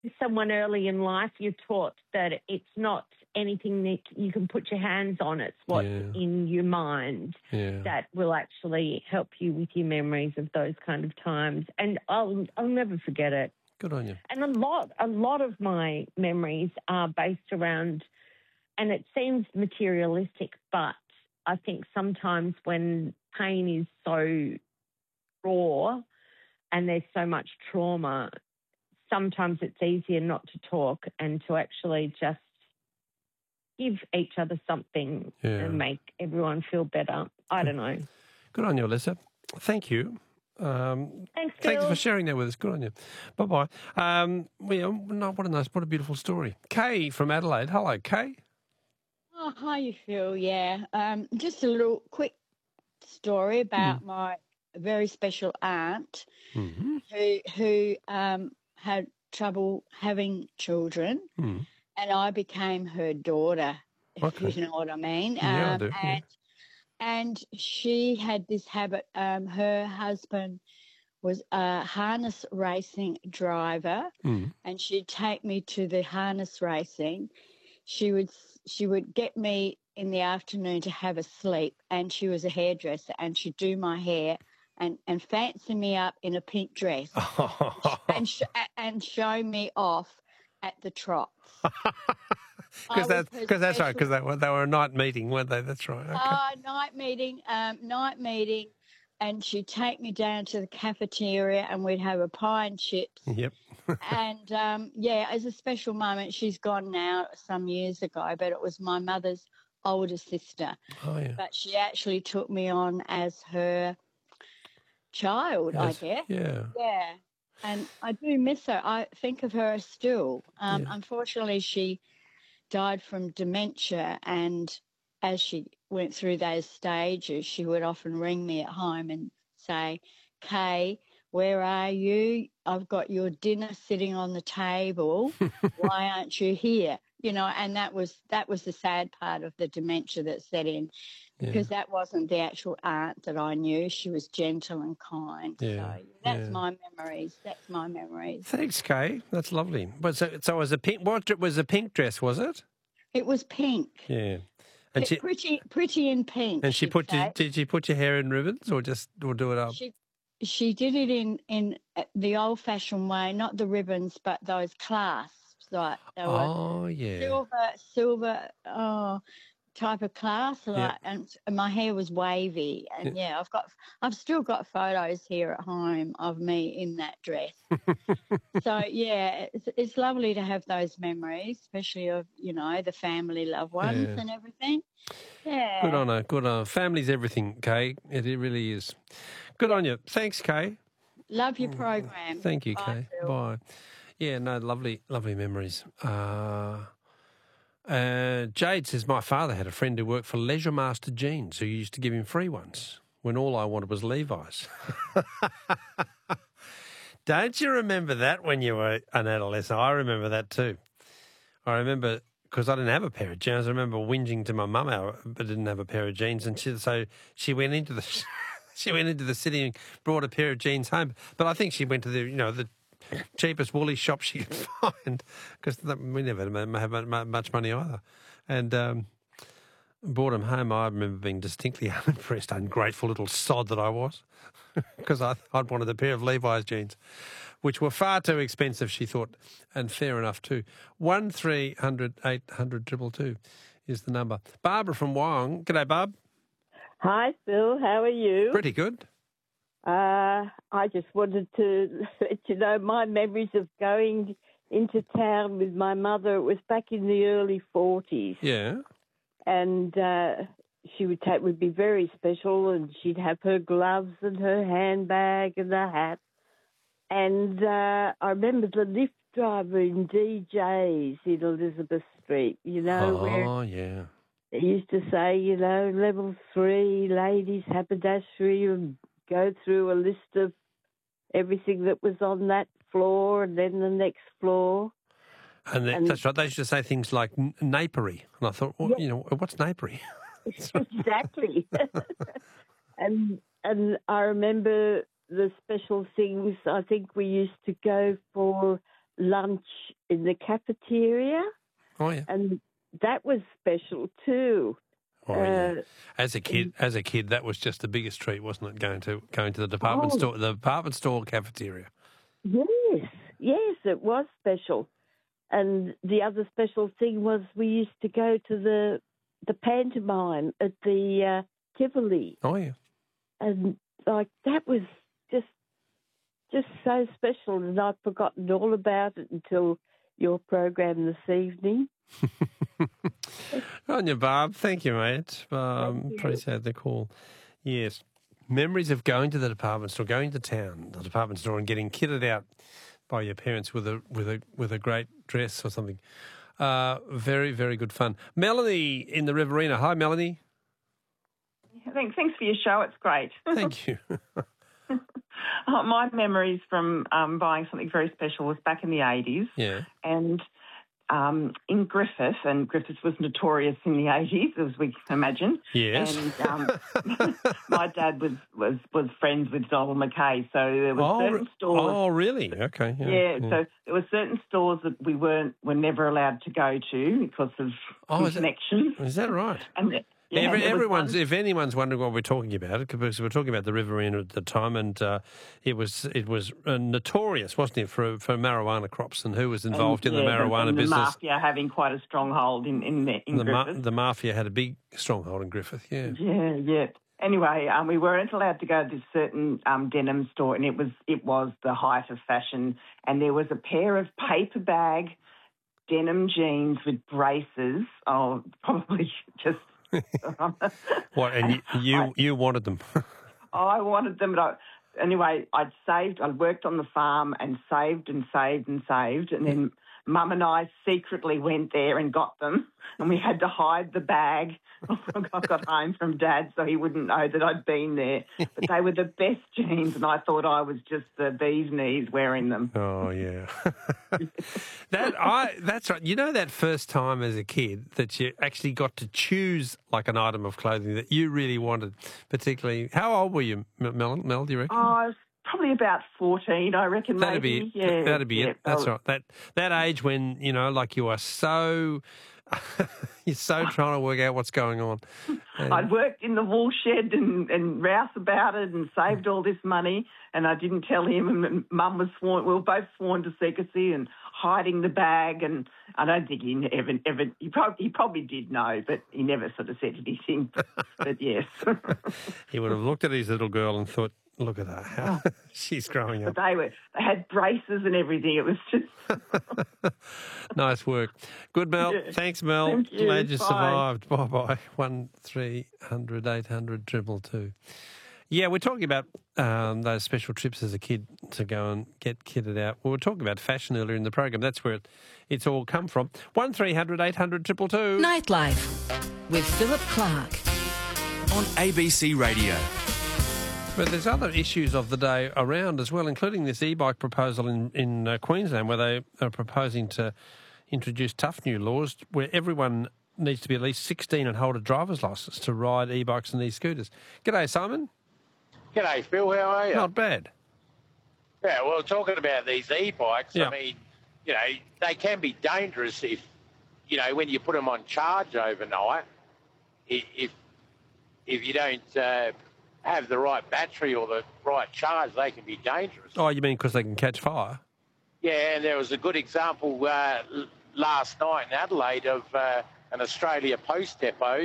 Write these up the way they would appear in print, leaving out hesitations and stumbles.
someone early in life, you're taught that it's not anything that you can put your hands on. It's what's in your mind that will actually help you with your memories of those kind of times. And I'll never forget it. Good on you. And a lot of my memories are based around, and it seems materialistic, but I think sometimes when pain is so raw and there's so much trauma, sometimes it's easier not to talk and to actually just give each other something and make everyone feel better. I don't know. Good on you, Alyssa. Thank you. Thanks, Phil. Thanks for sharing that with us. Good on you. Bye-bye. What a beautiful story. Kay from Adelaide. Hello, Kay. Oh, hi, Phil. Yeah. Just a little quick story about my very special aunt who had trouble having children, and I became her daughter, if you know what I mean. I do. And she had this habit. Her husband was a harness racing driver, and she'd take me to the harness racing. She would get me in the afternoon to have a sleep, and she was a hairdresser, and she'd do my hair and fancy me up in a pink dress and show me off at the trots. Because that's right, because they were a night meeting, weren't they? That's right. Okay. Night meeting, and she'd take me down to the cafeteria and we'd have a pie and chips. Yep. And, as a special moment, she's gone now some years ago, but it was my mother's older sister. Oh, yeah. But she actually took me on as her child, I guess. Yeah. Yeah. And I do miss her. I think of her still. Unfortunately, she died from dementia, and as she went through those stages, she would often ring me at home and say, Kay, where are you? I've got your dinner sitting on the table. Why aren't you here? You know, and that was the sad part of the dementia that set in, because that wasn't the actual aunt that I knew. She was gentle and kind. Yeah. So that's my memories. That's my memories. Thanks, Kay. That's lovely. But so it was a pink. What was a pink dress? Was it? It was pink. Yeah. And pretty in pink. And did she put your hair in ribbons or do it up? She did it in the old-fashioned way, not the ribbons, but those clasps. Like they were silver type of clasp. And my hair was wavy, and I've still got photos here at home of me in that dress. So it's lovely to have those memories, especially of the family, loved ones, and everything. Yeah. Good on her. Good on her. Family's everything, Kay. It really is. Good on you. Thanks, Kay. Love your program. Thank you, Kay. Bye. Yeah, no, lovely memories. Jade says, my father had a friend who worked for Leisure Master Jeans who used to give him free ones when all I wanted was Levi's. Don't you remember that when you were an adolescent? I remember that too. I remember because I didn't have a pair of jeans. I remember whinging to my mum I didn't have a pair of jeans, and she went into the city and brought a pair of jeans home. But I think she went to the cheapest woolly shop she could find, because we never had much money either, and brought them home. I remember being distinctly unimpressed, ungrateful little sod that I was, because I'd wanted a pair of Levi's jeans, which were far too expensive, she thought, and fair enough too. 1300 800 222 is the number. Barbara from Wyong. G'day, Barb. Hi, Phil. How are you? Pretty good. I just wanted to let you know my memories of going into town with my mother. It was back in the early 40s. Yeah. And she would be very special, and she'd have her gloves and her handbag and the hat. And I remember the lift driver in DJ's in Elizabeth Street, where they used to say, level 3, ladies haberdashery, and go through a list of everything that was on that floor and then the next floor. And that's right. They used to say things like napery. And I thought, what's napery? Exactly. and I remember the special things. I think we used to go for lunch in the cafeteria. Oh, yeah. And that was special too. Oh, yeah. As a kid, that was just the biggest treat, wasn't it? Going to the department store cafeteria. Yes, it was special. And the other special thing was we used to go to the pantomime at the Tivoli. Oh, yeah. And like that was just so special, and I've forgotten all about it until your program this evening. On your Barb. Thank you, mate. Appreciate the call. Yes. Memories of going to the department store, going to town, the department store, and getting kitted out by your parents with a great dress or something. Very, very good fun. Melanie in the Riverina. Hi, Melanie. Thanks for your show. It's great. Thank you. My memories from buying something very special was back in the 80s. Yeah. And in Griffith, and Griffith was notorious in the 80s, as we can imagine. Yes. And my dad was friends with Donald McKay, so there were certain stores. Oh, really? Okay. Yeah, so there were certain stores that we were never allowed to go to because of connections. Is that right? And if anyone's wondering what we're talking about, because we're talking about the Riverina at the time, and it was notorious, wasn't it, for marijuana crops and who was involved in the marijuana business. The mafia having quite a stronghold in Griffith. The mafia had a big stronghold in Griffith. Yeah. Yeah. Anyway, we weren't allowed to go to this certain denim store, and it was the height of fashion. And there was a pair of paper bag denim jeans with braces. Oh, probably just. What? And you wanted them? I wanted them, but anyway, I'd worked on the farm and saved, and then Mum and I secretly went there and got them, and we had to hide the bag. I got home from Dad, so he wouldn't know that I'd been there. But they were the best jeans, and I thought I was just the bee's knees wearing them. Oh yeah, that's right. You know, that first time as a kid that you actually got to choose like an item of clothing that you really wanted, particularly. How old were you, Mel? Do you reckon? Oh, I was probably about 14, I reckon. That'd be it. That's right. That age when like you are so. You're so trying to work out what's going on. I'd worked in the wool shed and rouse about it and saved all this money, and I didn't tell him, and Mum was sworn. We were both sworn to secrecy and hiding the bag, and I don't think he ever he probably did know, but he never sort of said anything. But yes. He would have looked at his little girl and thought, look at her, how she's growing up. But they had braces and everything. It was just nice work. Good, Mel. Yeah. Thanks, Mel. Thank you. Glad you Bye. survived. Bye-bye. 1300 800 222. Yeah, we're talking about those special trips as a kid to go and get kitted out. We were talking about fashion earlier in the program. That's where it's all come from. 1300 800 222. Nightlife with Philip Clark on ABC Radio. But there's other issues of the day around as well, including this e-bike proposal in Queensland, where they are proposing to introduce tough new laws where everyone needs to be at least 16 and hold a driver's licence to ride e-bikes and e-scooters. G'day, Simon. G'day, Phil. How are you? Not bad. Yeah, well, talking about these e-bikes, yeah. I mean, they can be dangerous if, when you put them on charge overnight, if you don't have the right battery or the right charge, they can be dangerous. Oh, you mean because they can catch fire? Yeah, and there was a good example last night in Adelaide of an Australia Post depot.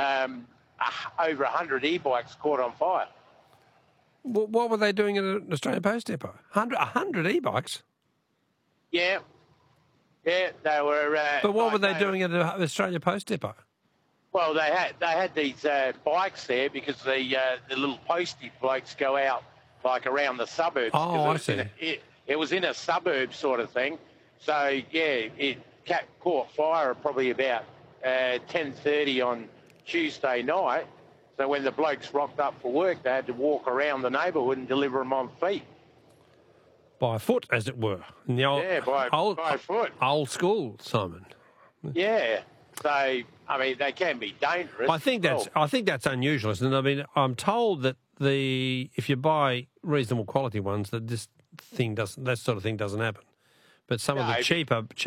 Over 100 e-bikes caught on fire. What were they doing at an Australia Post depot? 100 e-bikes? Yeah, they were... but what were they doing at an Australia Post depot? Well, they had these bikes there because the little postie blokes go out like around the suburbs. Oh, I see. It was in a suburb sort of thing. So, yeah, it caught fire at probably about 10:30 on Tuesday night. So when the blokes rocked up for work, they had to walk around the neighbourhood and deliver them on feet. By foot, as it were. In the by foot. Old school, Simon. Yeah. So, I mean, they can be dangerous. I think that's unusual, isn't it? I mean, I'm told that if you buy reasonable quality ones, that that sort of thing doesn't happen. But some of the No, cheaper